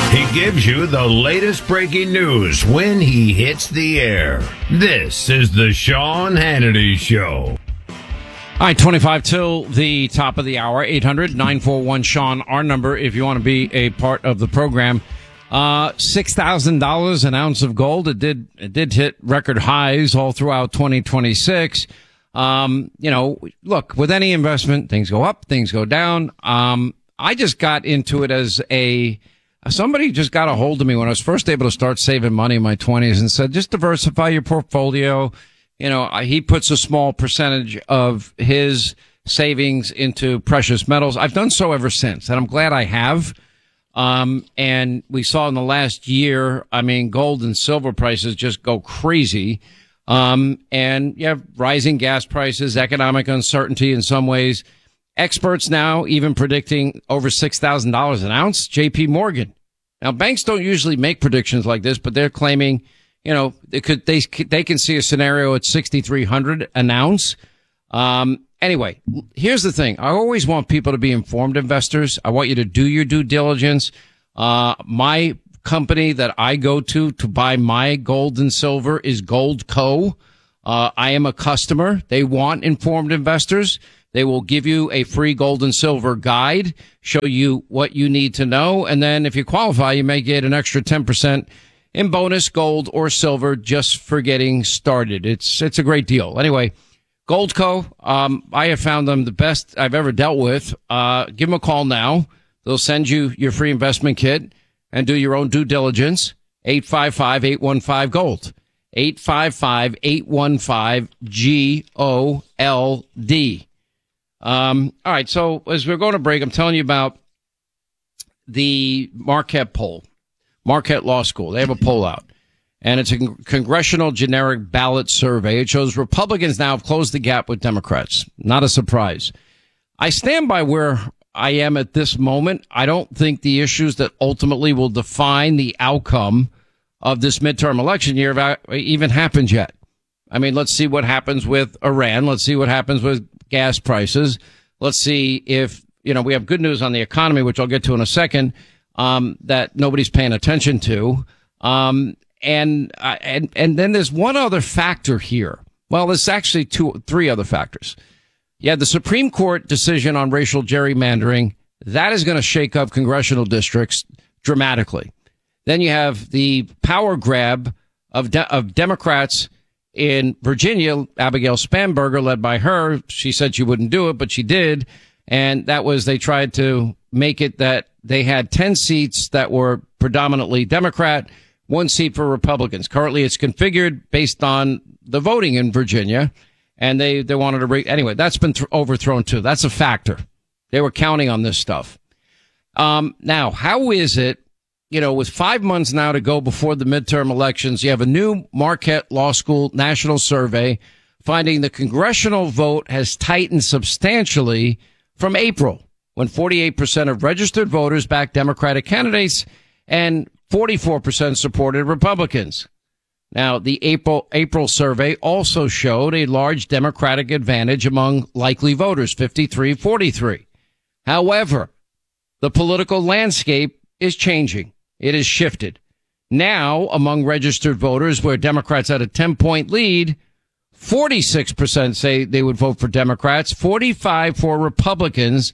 He gives you the latest breaking news when he hits the air. This is the Sean Hannity Show. All right, 25 till the top of the hour, 800-941-SEAN, our number if you want to be a part of the program. $6,000 an ounce of gold. It did hit record highs all throughout 2026. Look, with any investment, things go up, things go down. I just got into it as somebody just got a hold of me when I was first able to start saving money in my 20s and said, just diversify your portfolio. He puts a small percentage of his savings into precious metals. I've done so ever since, and I'm glad I have. And we saw in the last year, gold and silver prices just go crazy. And you have rising gas prices, economic uncertainty in some ways. Experts now even predicting over $6,000 an ounce. JP Morgan. Now, banks don't usually make predictions like this, but they're claiming, they can see a scenario at 6,300 an ounce. Anyway, here's the thing. I always want people to be informed investors. I want you to do your due diligence. My company that I go to buy my gold and silver is Goldco. I am a customer. They want informed investors. They will give you a free gold and silver guide, show you what you need to know. And then if you qualify, you may get an extra 10% in bonus gold or silver just for getting started. It's a great deal. Anyway, Goldco, I have found them the best I've ever dealt with. Give them a call now. They'll send you your free investment kit and do your own due diligence. 855-815-GOLD. 855-815-GOLD. All right. So as we're going to break, I'm telling you about the Marquette poll, Marquette Law School. They have a poll out, and it's a congressional generic ballot survey. It shows Republicans now have closed the gap with Democrats. Not a surprise. I stand by where I am at this moment. I don't think the issues that ultimately will define the outcome of this midterm election year have even happened yet. Let's see what happens with Iran. Let's see what happens with gas prices. Let's see if, we have good news on the economy, which I'll get to in a second, that nobody's paying attention to. And then there's one other factor here. Well, there's actually three other factors. Yeah, the Supreme Court decision on racial gerrymandering, that is going to shake up congressional districts dramatically. Then you have the power grab of Democrats in Virginia. Abigail Spanberger, led by her, she said she wouldn't do it, but she did. And that was, they tried to make it that they had 10 seats that were predominantly Democrat, 1 seat for Republicans. Currently, it's configured based on the voting in Virginia. And they wanted to anyway, that's been overthrown too. That's a factor. They were counting on this stuff. Now, how is it, with 5 months now to go before the midterm elections, you have a new Marquette Law School national survey finding the congressional vote has tightened substantially from April, when 48% of registered voters backed Democratic candidates and 44% supported Republicans. Now, the April survey also showed a large Democratic advantage among likely voters, 53-43. However, the political landscape is changing. It has shifted. Now, among registered voters, where Democrats had a 10-point lead, 46% say they would vote for Democrats, 45% for Republicans,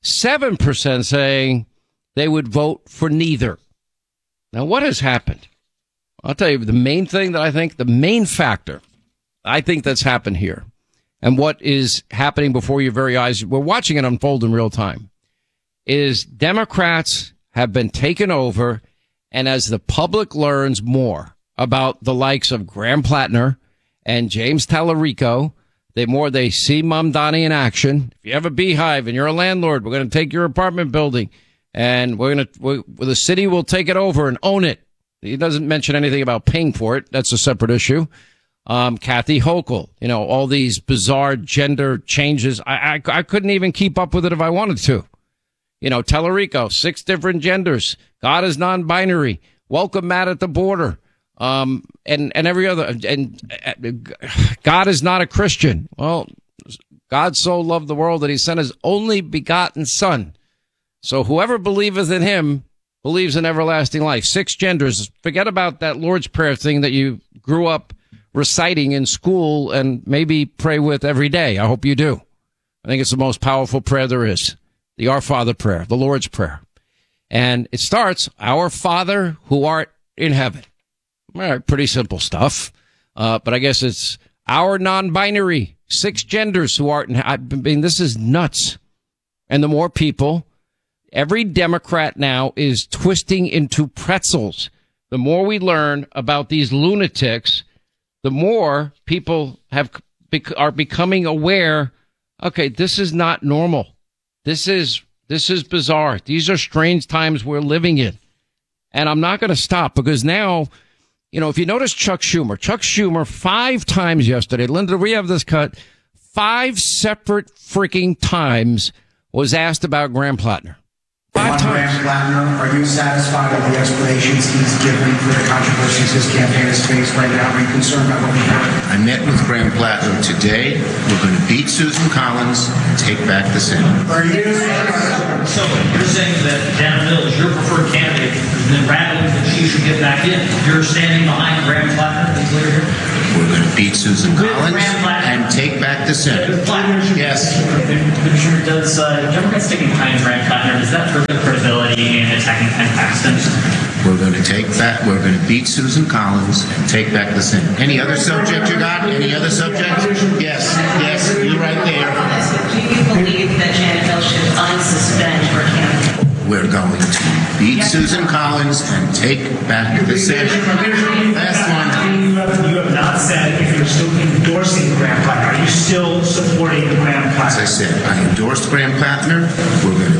7% saying they would vote for neither. Now, what has happened? I'll tell you the main thing that I think, the main factor I think that's happened here, and what is happening before your very eyes, we're watching it unfold in real time, is Democrats have been taken over. And as the public learns more about the likes of Graham Plattner and James Tallarico, the more they see Mamdani in action. If you have a beehive and you're a landlord, we're going to take your apartment building and the city will take it over and own it. He doesn't mention anything about paying for it. That's a separate issue. Kathy Hochul, all these bizarre gender changes. I couldn't even keep up with it if I wanted to. Tellerico, 6 different genders. God is non-binary. Welcome Matt at the border. And every other, and God is not a Christian. Well, God so loved the world that he sent his only begotten son. So whoever believeth in him believes in everlasting life. 6 genders. Forget about that Lord's Prayer thing that you grew up reciting in school and maybe pray with every day. I hope you do. I think it's the most powerful prayer there is. The Our Father prayer, the Lord's Prayer. And it starts, Our Father who art in heaven. All right, pretty simple stuff. But I guess it's our non-binary, 6 genders who art in heaven. I mean, this is nuts. And the more people, every Democrat now is twisting into pretzels. The more we learn about these lunatics, the more people are becoming aware, okay, this is not normal. This is bizarre. These are strange times we're living in. And I'm not going to stop because now, if you notice Chuck Schumer 5 times yesterday, Linda, we have this cut, 5 separate freaking times was asked about Graham Plattner. 5 times. Graham Plattner, are you satisfied with the explanations he's given for the controversies his campaign has faced right now? Are you concerned about what we heard? I met with Graham Plattner today. We're going to beat Susan Collins and take back the Senate. So you're saying that Dan Hill is your preferred candidate, and then rattling that she should get back in. You're standing behind Graham Plattner, to be clear here? We're going to beat Susan Collins and take back the Senate. Yes. Commissioner, does Democrats sticking behind Graham Plattner, does that hurt their credibility in attacking Ken Paxton? We're going to beat Susan Collins and take back the Senate. Any other subject you got? Any other subject? Yes, you're right there. Do you believe that Janet Hill should unsuspend her candidate? We're going to beat Susan Collins and take back the Senate. Last one. You have not said if you're still endorsing Graham Plattner. Are you still supporting Graham Plattner? As I said, I endorsed Graham Plattner. We're going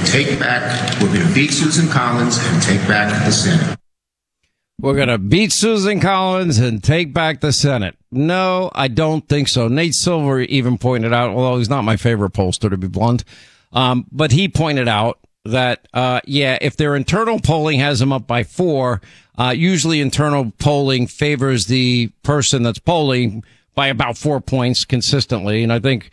to beat Susan Collins and take back the Senate. We're going to beat Susan Collins and take back the Senate. No, I don't think so. Nate Silver even pointed out, although he's not my favorite pollster, to be blunt, but he pointed out that, if their internal polling has them up by 4, usually internal polling favors the person that's polling by about 4 points consistently. And I think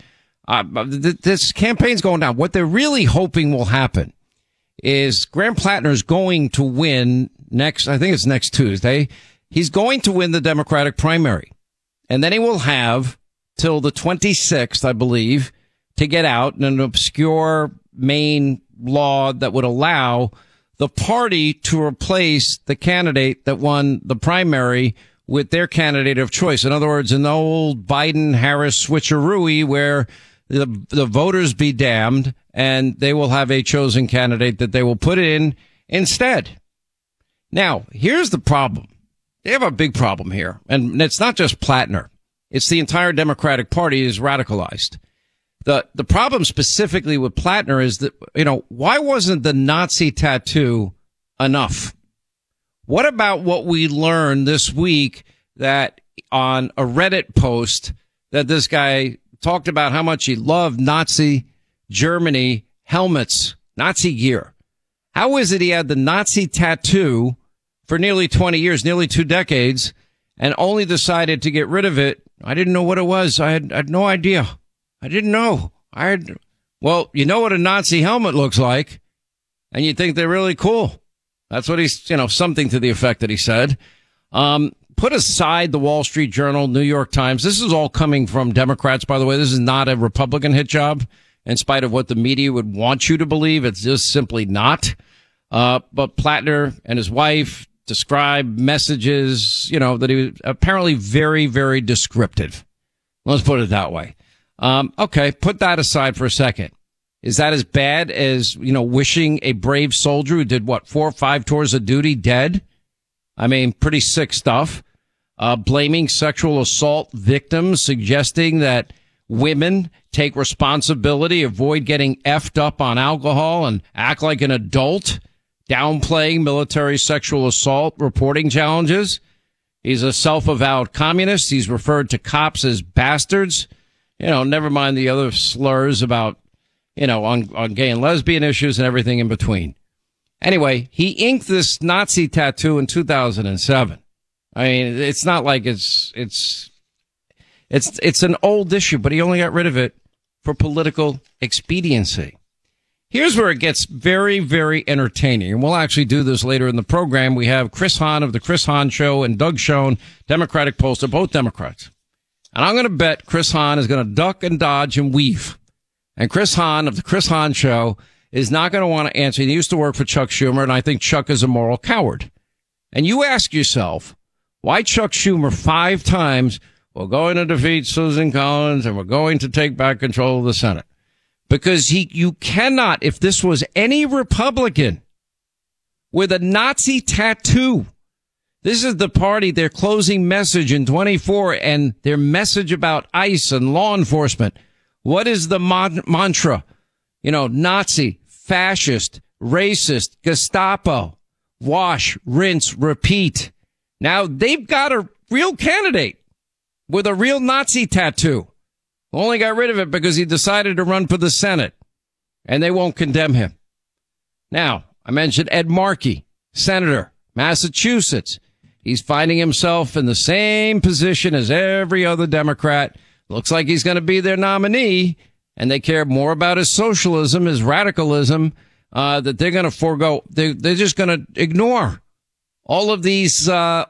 this campaign's going down. What they're really hoping will happen is Graham Plattner is going to win next Tuesday. He's going to win the Democratic primary. And then he will have till the 26th, I believe, to get out in an obscure Maine law that would allow the party to replace the candidate that won the primary with their candidate of choice. In other words, an old Biden-Harris switcheroo where the voters be damned and they will have a chosen candidate that they will put in instead. Now, here's the problem. They have a big problem here. And it's not just Plattner. It's the entire Democratic Party is radicalized. The problem specifically with Plattner is that, why wasn't the Nazi tattoo enough? What about what we learned this week that on a Reddit post that this guy talked about how much he loved Nazi Germany helmets, Nazi gear. How is it he had the Nazi tattoo for nearly 20 years, nearly 2 decades, and only decided to get rid of it? I didn't know what it was. I had no idea. I didn't know. Well, you know what a Nazi helmet looks like, and you think they're really cool. That's what he's, something to the effect that he said. Put aside the Wall Street Journal, New York Times. This is all coming from Democrats, by the way. This is not a Republican hit job, in spite of what the media would want you to believe. It's just simply not. But Plattner and his wife describe messages, that he was apparently very, very descriptive. Let's put it that way. Okay, put that aside for a second. Is that as bad as, wishing a brave soldier who did 4 or 5 tours of duty dead? I mean, pretty sick stuff. Blaming sexual assault victims, suggesting that women take responsibility, avoid getting effed up on alcohol and act like an adult, downplaying military sexual assault reporting challenges. He's a self-avowed communist. He's referred to cops as bastards. Never mind the other slurs about, on gay and lesbian issues and everything in between. Anyway, he inked this Nazi tattoo in 2007. I mean, it's not like it's an old issue, but he only got rid of it for political expediency. Here's where it gets very, very entertaining. And we'll actually do this later in the program. We have Chris Hahn of the Chris Hahn Show and Doug Schoen, Democratic pollster, both Democrats. And I'm going to bet Chris Hahn is going to duck and dodge and weave. And Chris Hahn of the Chris Hahn Show is not going to want to answer. He used to work for Chuck Schumer, and I think Chuck is a moral coward. And you ask yourself, why Chuck Schumer 5 times, we're going to defeat Susan Collins and we're going to take back control of the Senate? Because you cannot, if this was any Republican with a Nazi tattoo, this is the party, their closing message in 24 and their message about ICE and law enforcement. What is the mantra? You know, Nazi, fascist, racist, Gestapo, wash, rinse, repeat. Now they've got a real candidate with a real Nazi tattoo. Only got rid of it because he decided to run for the Senate, and they won't condemn him. Now, I mentioned Ed Markey, Senator, Massachusetts. He's finding himself in the same position as every other Democrat. Looks like he's going to be their nominee, and they care more about his socialism, his radicalism, that they're going to forego. They're just going to ignore all of these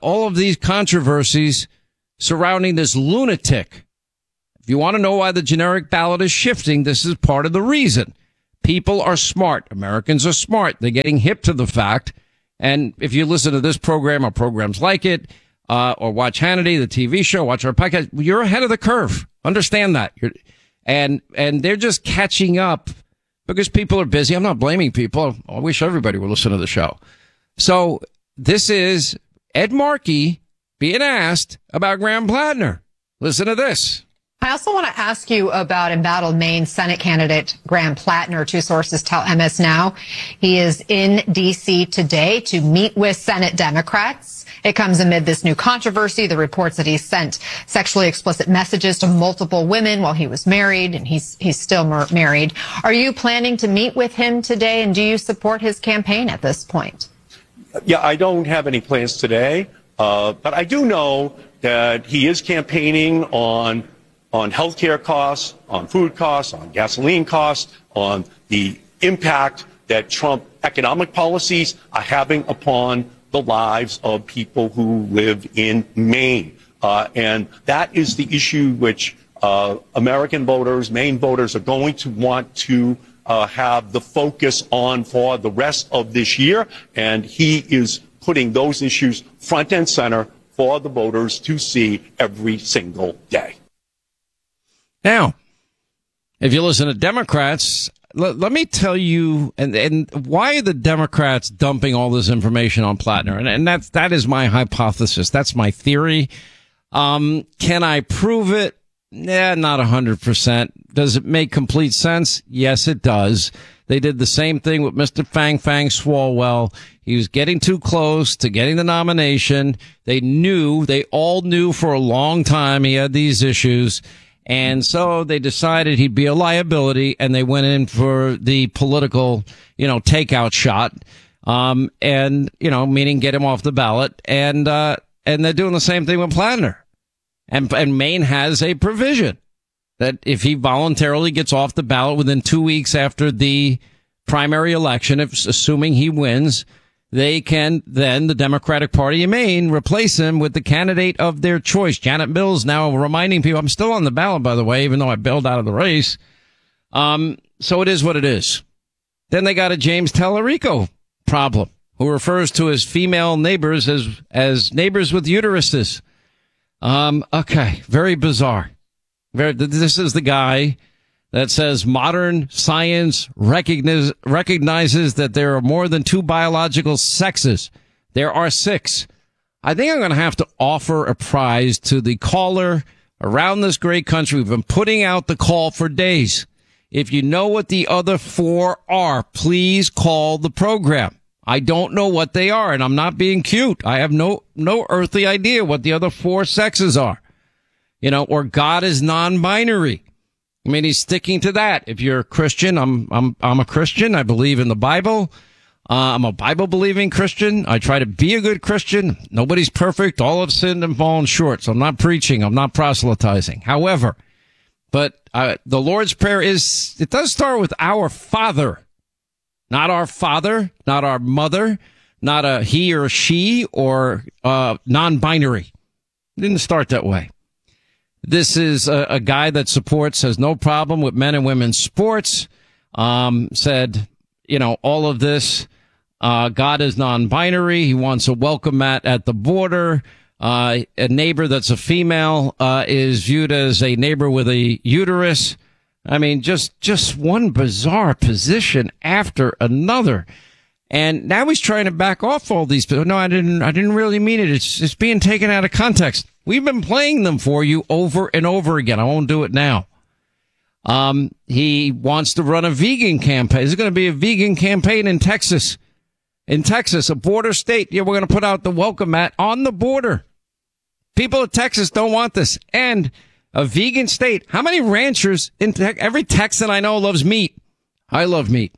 controversies surrounding this lunatic. If you want to know why the generic ballot is shifting, this is part of the reason. People are smart. Americans are smart. They're getting hip to the fact. And if you listen to this program or programs like it, or watch Hannity, the TV show, watch our podcast, you're ahead of the curve. Understand that. And they're just catching up because people are busy. I'm not blaming people. I wish everybody would listen to the show. So this is Ed Markey being asked about Graham Plattner. Listen to this. I also want to ask you about embattled Maine Senate candidate Graham Plattner. 2 sources tell MS Now he is in D.C. today to meet with Senate Democrats. It comes amid this new controversy, the reports that he sent sexually explicit messages to multiple women while he was married, and he's still married. Are you planning to meet with him today, and do you support his campaign at this point? Yeah, I don't have any plans today, but I do know that he is campaigning on healthcare costs, on food costs, on gasoline costs, on the impact that Trump economic policies are having upon the lives of people who live in Maine. And that is the issue which American voters, Maine voters, are going to want to have the focus on for the rest of this year. And he is putting those issues front and center for the voters to see every single day. Now, if you listen to Democrats, let me tell you, and why are the Democrats dumping all this information on Plattner? And that is my hypothesis. That's my theory. Can I prove it? Nah, not 100%. Does it make complete sense? Yes, it does. They did the same thing with Mr. Fang Swalwell. He was getting too close to getting the nomination. They all knew for a long time he had these issues. And so they decided he'd be a liability, and they went in for the political, takeout shot. Meaning get him off the ballot. And they're doing the same thing with Plattner. And Maine has a provision that if he voluntarily gets off the ballot within 2 weeks after the primary election, assuming he wins, they can then, the Democratic Party in Maine, replace him with the candidate of their choice. Janet Mills now reminding people, I'm still on the ballot, by the way, even though I bailed out of the race. So it is what it is. Then they got a James Tallarico problem, who refers to his female neighbors as neighbors with uteruses. Okay, very bizarre. This is the guy that says modern science recognizes that there are more than 2 biological sexes. There are 6. I think I'm going to have to offer a prize to the caller around this great country. We've been putting out the call for days. If you know what the other 4 are, please call the program. I don't know what they are, and I'm not being cute. I have no earthly idea what the other 4 sexes are. Or God is non-binary. I mean, he's sticking to that. If you're a Christian, I'm a Christian. I believe in the Bible. I'm a Bible-believing Christian. I try to be a good Christian. Nobody's perfect. All have sinned and fallen short. So I'm not preaching. I'm not proselytizing. However, but the Lord's Prayer it does start with our Father. Not our father, not our mother, not a he or she or non-binary. Didn't start that way. This is a guy that has no problem with men and women's sports. Said, all of this, God is non-binary. He wants a welcome mat at the border. A neighbor that's a female is viewed as a neighbor with a uterus. I mean, just one bizarre position after another. And now he's trying to back off all these people. No, I didn't really mean it. It's being taken out of context. We've been playing them for you over and over again. I won't do it now. He wants to run a vegan campaign. There's going to be a vegan campaign in Texas. In Texas, a border state. Yeah, we're going to put out the welcome mat on the border. People of Texas don't want this. And a vegan state. How many ranchers every Texan I know loves meat. I love meat.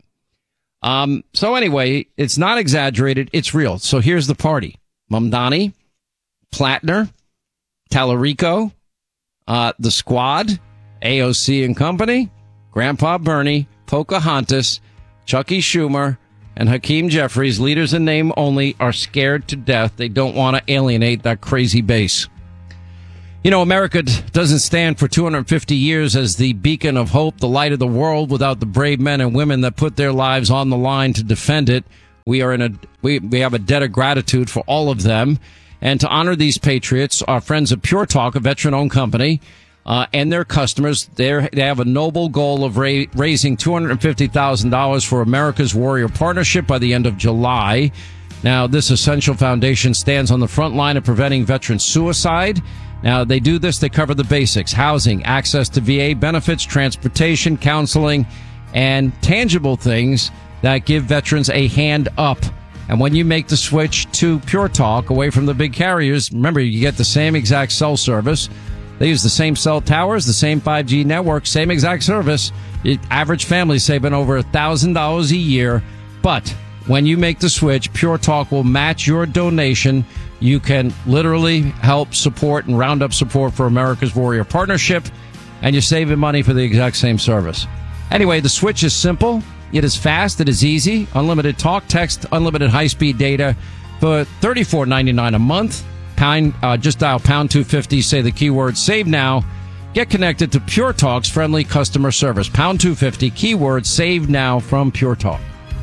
So anyway, it's not exaggerated. It's real. So here's the party. Mamdani, Plattner, Tallarico, the Squad, AOC and Company, Grandpa Bernie, Pocahontas, Chucky Schumer, and Hakeem Jeffries, leaders in name only, are scared to death. They don't want to alienate that crazy base. America doesn't stand for 250 years as the beacon of hope, the light of the world, without the brave men and women that put their lives on the line to defend it. We have a debt of gratitude for all of them. And to honor these patriots, our friends at Pure Talk, a veteran-owned company, and their customers, they have a noble goal of raising $250,000 for America's Warrior Partnership by the end of July. Now, this essential foundation stands on the front line of preventing veteran suicide. Now, they do this. They cover the basics: housing, access to VA benefits, transportation, counseling, and tangible things that give veterans a hand up. And when you make the switch to Pure Talk, away from the big carriers, remember, you get the same exact cell service. They use the same cell towers, the same 5G network, same exact service. Average families saving over $1,000 a year. But when you make the switch, Pure Talk will match your donation. You can literally help support and round up support for America's Warrior Partnership, and you're saving money for the exact same service. Anyway, the switch is simple. It is fast. It is easy. Unlimited talk, text, unlimited high-speed data for $34.99 a month. Just dial pound 250, say the keyword save now. Get connected to Pure Talk's friendly customer service. Pound 250, keyword save now from Pure Talk.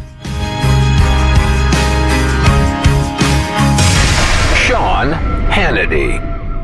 Sean Hannity.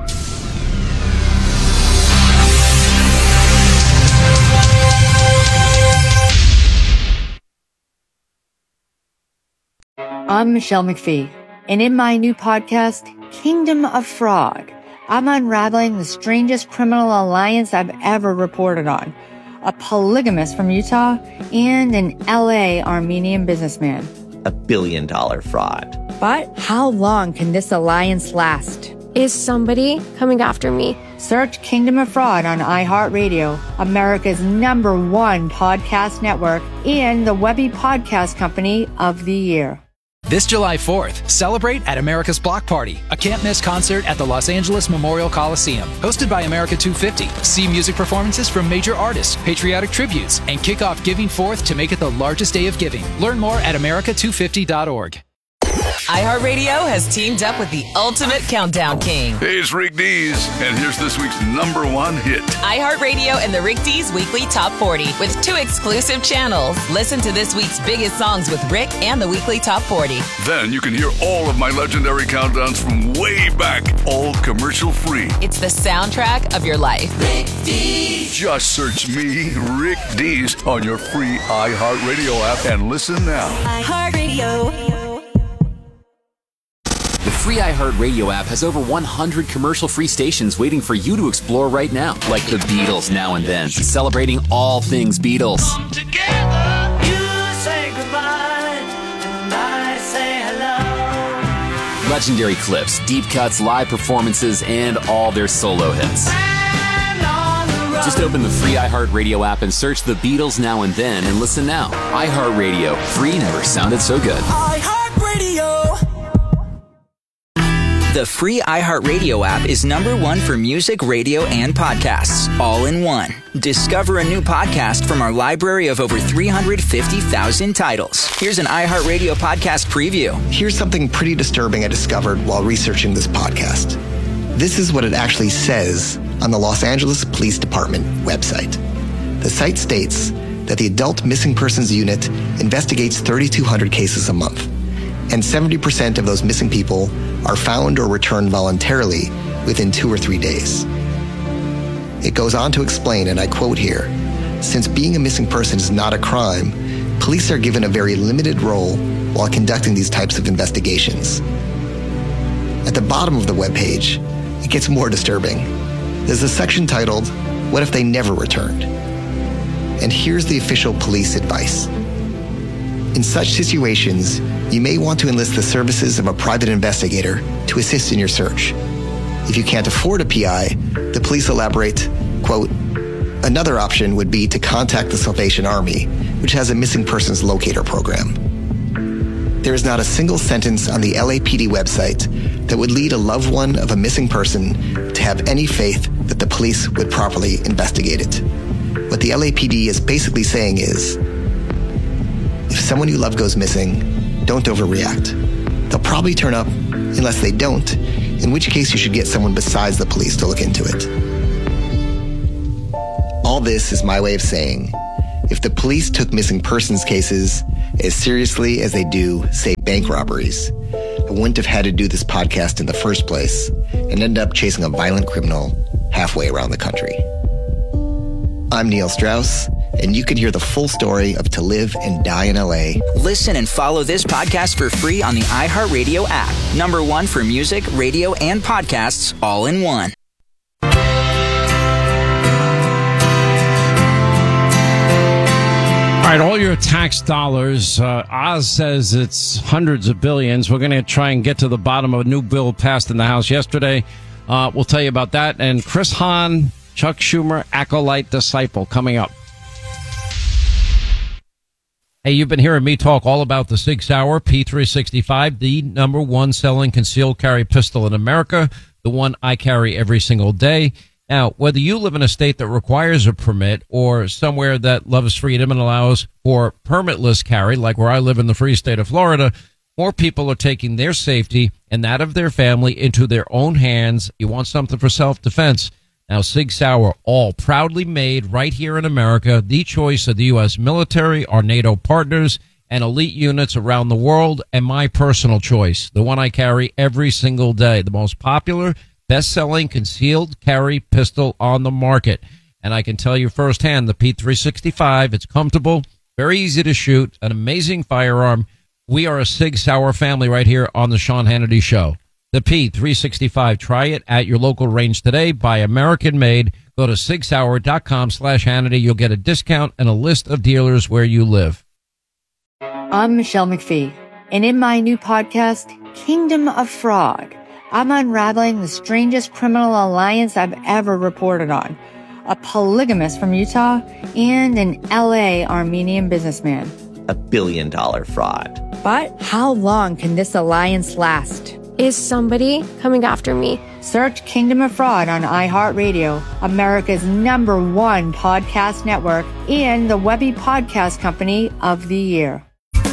I'm Michelle McPhee, and in my new podcast, Kingdom of Fraud, I'm unraveling the strangest criminal alliance I've ever reported on. A polygamist from Utah and an LA Armenian businessman. $1 billion fraud. But how long can this alliance last? Is somebody coming after me? Search Kingdom of Fraud on iHeartRadio, America's #1 podcast network, and the Webby Podcast Company of the Year. This July 4th, celebrate at America's Block Party, a can't-miss concert at the Los Angeles Memorial Coliseum. Hosted by America 250. See music performances from major artists, patriotic tributes, and kick off Giving Forth to make it the largest day of giving. Learn more at america250.org. iHeartRadio has teamed up with the ultimate countdown king. Hey, it's Rick Dees, and here's this week's #1 hit. iHeartRadio and the Rick Dees Weekly Top 40 with 2 exclusive channels. Listen to this week's biggest songs with Rick and the Weekly Top 40. Then you can hear all of my legendary countdowns from way back, all commercial free. It's the soundtrack of your life. Rick Dees. Just search me, Rick Dees, on your free iHeartRadio app and listen now. iHeartRadio. The free iHeartRadio app has over 100 commercial-free stations waiting for you to explore right now. Like the Beatles Now and Then, celebrating all things Beatles. Come together, you say goodbye, and I say hello. Legendary clips, deep cuts, live performances, and all their solo hits. Just open the free iHeartRadio app and search the Beatles Now and Then and listen now. iHeartRadio. Free never sounded so good. iHeartRadio. The free iHeartRadio app is #1 for music, radio, and podcasts, all in one. Discover a new podcast from our library of over 350,000 titles. Here's an iHeartRadio podcast preview. Here's something pretty disturbing I discovered while researching this podcast. This is what it actually says on the Los Angeles Police Department website. The site states that the Adult Missing Persons Unit investigates 3,200 cases a month, and 70% of those missing people are found or returned voluntarily within 2 or 3 days. It goes on to explain, and I quote here, since being a missing person is not a crime, police are given a very limited role while conducting these types of investigations. At the bottom of the webpage, it gets more disturbing. There's a section titled, What If They Never Returned? And here's the official police advice. In such situations, you may want to enlist the services of a private investigator to assist in your search. If you can't afford a PI, the police elaborate, quote, another option would be to contact the Salvation Army, which has a missing persons locator program. There is not a single sentence on the LAPD website that would lead a loved one of a missing person to have any faith that the police would properly investigate it. What the LAPD is basically saying is, if someone you love goes missing, don't overreact. They'll probably turn up unless they don't, in which case you should get someone besides the police to look into it. All this is my way of saying, if the police took missing persons cases as seriously as they do, say, bank robberies, I wouldn't have had to do this podcast in the first place and end up chasing a violent criminal halfway around the country. I'm Neil Strauss, and you can hear the full story of To Live and Die in LA. Listen and follow this podcast for free on the iHeartRadio app. #1 for music, radio, and podcasts, all in one. All right, all your tax dollars, Oz says it's hundreds of billions. We're going to try and get to the bottom of a new bill passed in the House yesterday. We'll tell you about that. And Chris Hahn, Chuck Schumer, acolyte disciple, coming up. Hey, you've been hearing me talk all about the Sig Sauer P365, the #1 selling concealed carry pistol in America, the one I carry every single day. Now, whether you live in a state that requires a permit or somewhere that loves freedom and allows for permitless carry, like where I live in the free state of Florida, more people are taking their safety and that of their family into their own hands. You want something for self-defense. Now, Sig Sauer, all proudly made right here in America, the choice of the U.S. military, our NATO partners, and elite units around the world, and my personal choice, the one I carry every single day, the most popular, best-selling concealed carry pistol on the market. And I can tell you firsthand, the P365, it's comfortable, very easy to shoot, an amazing firearm. We are a Sig Sauer family right here on the Sean Hannity Show. The P365. Try it at your local range today. Buy American made. Go to sigsauer.com/Hannity. You'll get a discount and a list of dealers where you live. I'm Michelle McPhee, and in my new podcast, Kingdom of Frog, I'm unraveling the strangest criminal alliance I've ever reported on. A polygamist from Utah and an LA Armenian businessman. $1 billion fraud. But how long can this alliance last? Is somebody coming after me? Search Kingdom of Fraud on iHeartRadio, America's #1 podcast network, and the Webby Podcast Company of the Year.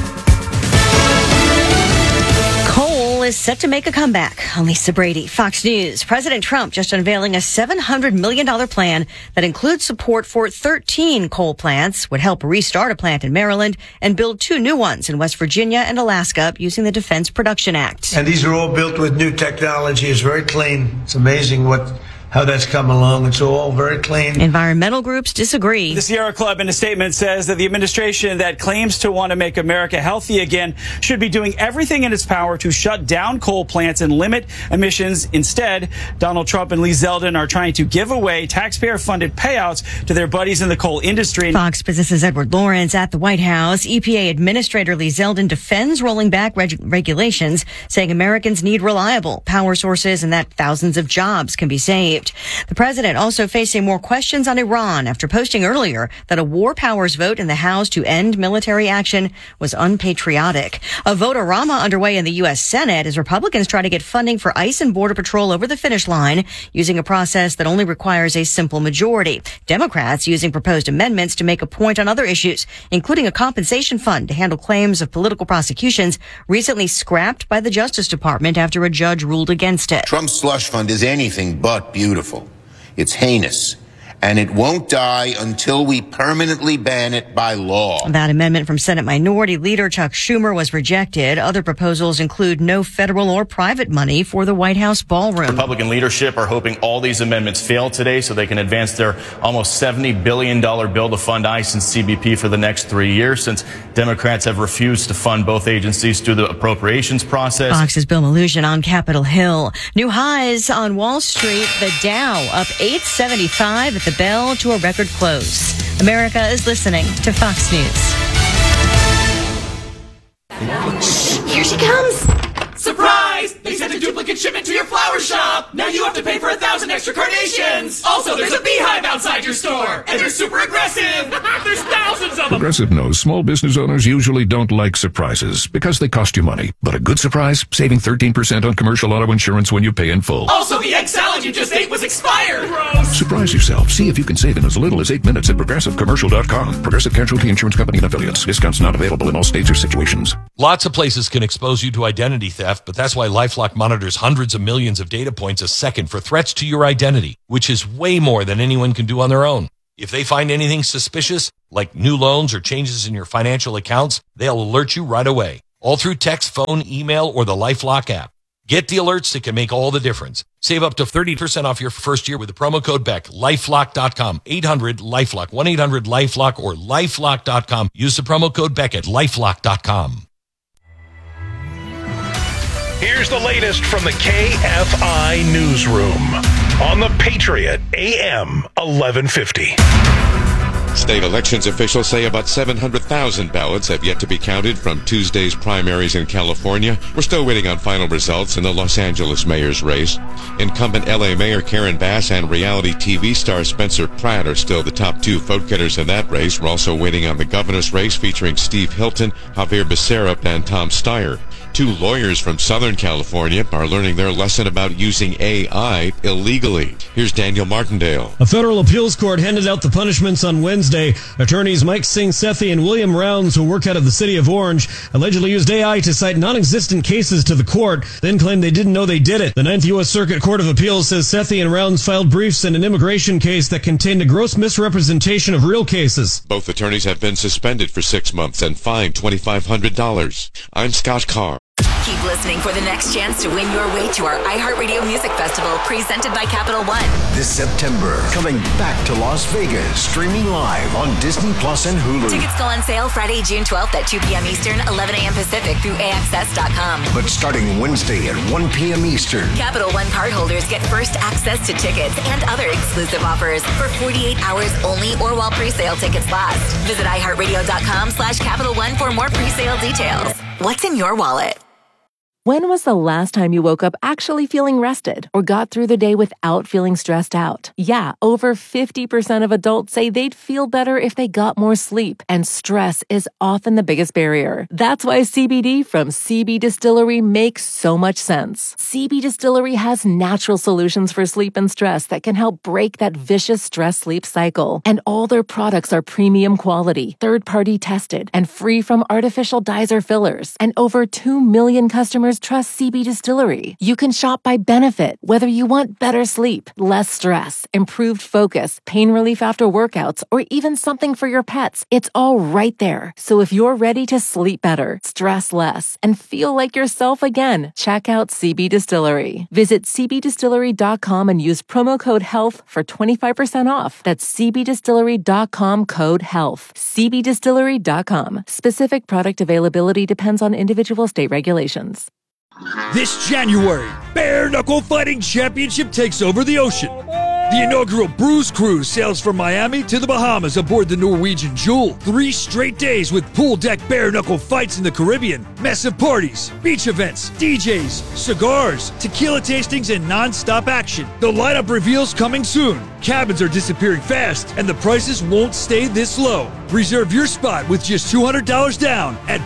Coal is set to make a comeback. I'm Lisa Brady, Fox News. President Trump just unveiling a $700 million plan that includes support for 13 coal plants, would help restart a plant in Maryland and build 2 new ones in West Virginia and Alaska using the Defense Production Act. And these are all built with new technology. It's very clean. It's amazing how that's come along. It's all very clean. Environmental groups disagree. The Sierra Club in a statement says that the administration that claims to want to make America healthy again should be doing everything in its power to shut down coal plants and limit emissions. Instead, Donald Trump and Lee Zeldin are trying to give away taxpayer-funded payouts to their buddies in the coal industry. Fox Business's Edward Lawrence at the White House. EPA Administrator Lee Zeldin defends rolling back regulations, saying Americans need reliable power sources and that thousands of jobs can be saved. received. The president also facing more questions on Iran after posting earlier that a war powers vote in the House to end military action was unpatriotic. A vote-a-rama underway in the U.S. Senate as Republicans try to get funding for ICE and Border Patrol over the finish line using a process that only requires a simple majority. Democrats using proposed amendments to make a point on other issues, including a compensation fund to handle claims of political prosecutions recently scrapped by the Justice Department after a judge ruled against it. Trump's slush fund is anything but beautiful. It's heinous. And it won't die until we permanently ban it by law. That amendment from Senate Minority Leader Chuck Schumer was rejected. Other proposals include no federal or private money for the White House ballroom. Republican leadership are hoping all these amendments fail today so they can advance their almost $70 billion bill to fund ICE and CBP for the next 3 years, since Democrats have refused to fund both agencies through the appropriations process. Fox's Bill Mallusion on Capitol Hill. New highs on Wall Street. The Dow up 875 at the bell to a record close. America is listening to Fox News. Here she comes! Surprise! They sent a duplicate shipment to your flower shop! Now you have to pay for 1,000 extra carnations! Also, there's a beehive outside your store! And they're super aggressive! There's thousands of them! Progressive knows small business owners usually don't like surprises because they cost you money. But a good surprise? Saving 13% on commercial auto insurance when you pay in full. Also, the egg salad you just ate was expired! Gross! Surprise yourself. See if you can save in as little as 8 minutes at ProgressiveCommercial.com. Progressive Casualty Insurance Company and Affiliates. Discounts not available in all states or situations. Lots of places can expose you to identity theft, but that's why LifeLock monitors hundreds of millions of data points a second for threats to your identity, which is way more than anyone can do on their own. If they find anything suspicious, like new loans or changes in your financial accounts, they'll alert you right away, all through text, phone, email, or the LifeLock app. Get the alerts that can make all the difference. Save up to 30% off your first year with the promo code BECK. LifeLock.com. 800-LifeLock. 1-800-LifeLock or LifeLock.com. Use the promo code BECK at LifeLock.com. Here's the latest from the KFI Newsroom on the Patriot AM 1150. State elections officials say about 700,000 ballots have yet to be counted from Tuesday's primaries in California. We're still waiting on final results in the Los Angeles mayor's race. Incumbent LA Mayor Karen Bass and reality TV star Spencer Pratt are still the top two vote-getters in that race. We're also waiting on the governor's race featuring Steve Hilton, Javier Becerra, and Tom Steyer. Two lawyers from Southern California are learning their lesson about using AI illegally. Here's Daniel Martindale. A federal appeals court handed out the punishments on Wednesday. Attorneys Mike Singh Sethi and William Rounds, who work out of the city of Orange, allegedly used AI to cite non-existent cases to the court, then claimed they didn't know they did it. The Ninth U.S. Circuit Court of Appeals says Sethi and Rounds filed briefs in an immigration case that contained a gross misrepresentation of real cases. Both attorneys have been suspended for 6 months and fined $2,500. I'm Scott Carr. Keep listening for the next chance to win your way to our iHeartRadio Music Festival presented by Capital One. This September, coming back to Las Vegas, streaming live on Disney Plus and Hulu. Tickets go on sale Friday, June 12th at 2 p.m. Eastern, 11 a.m. Pacific through AXS.com. But starting Wednesday at 1 p.m. Eastern. Capital One cardholders get first access to tickets and other exclusive offers for 48 hours only or while pre-sale tickets last. Visit iHeartRadio.com/Capital One for more pre-sale details. What's in your wallet? When was the last time you woke up actually feeling rested or got through the day without feeling stressed out? Yeah, over 50% of adults say they'd feel better if they got more sleep, and stress is often the biggest barrier. That's why CBD from CB Distillery makes so much sense. CB Distillery has natural solutions for sleep and stress that can help break that vicious stress-sleep cycle. And all their products are premium quality, third-party tested, and free from artificial dyes or fillers. And over 2 million customers trust CB Distillery. You can shop by benefit, whether you want better sleep, less stress, improved focus, pain relief after workouts, or even something for your pets. It's all right there. So if you're ready to sleep better, stress less, and feel like yourself again, check out CB Distillery. Visit cbdistillery.com and use promo code HEALTH for 25% off. That's cbdistillery.com code HEALTH. cbdistillery.com. Specific product availability depends on individual state regulations. This January, Bare Knuckle Fighting Championship takes over the ocean. The inaugural Bruise Cruise sails from Miami to the Bahamas aboard the Norwegian Jewel. 3 straight days with pool deck bare-knuckle fights in the Caribbean, massive parties, beach events, DJs, cigars, tequila tastings, and non-stop action. The lineup reveals coming soon. Cabins are disappearing fast, and the prices won't stay this low. Reserve your spot with just $200 down at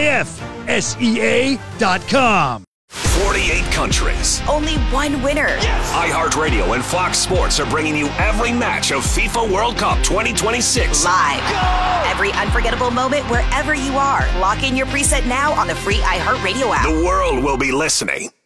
BKFSEA.com. 48 countries. Only one winner. iHeartRadio and Fox Sports are bringing you every match of FIFA World Cup 2026. Live. Every unforgettable moment wherever you are. Lock in your preset now on the free iHeartRadio app. The world will be listening.